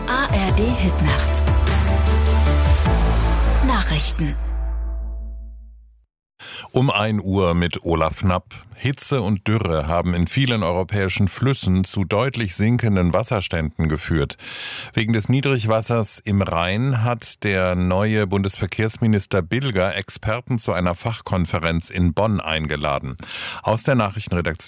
ARD Hitnacht. Nachrichten. Um 1 Uhr mit Olaf Knapp. Hitze und Dürre haben in vielen europäischen Flüssen zu deutlich sinkenden Wasserständen geführt. Wegen des Niedrigwassers im Rhein hat der neue Bundesverkehrsminister Bilger Experten zu einer Fachkonferenz in Bonn eingeladen. Aus der Nachrichtenredaktion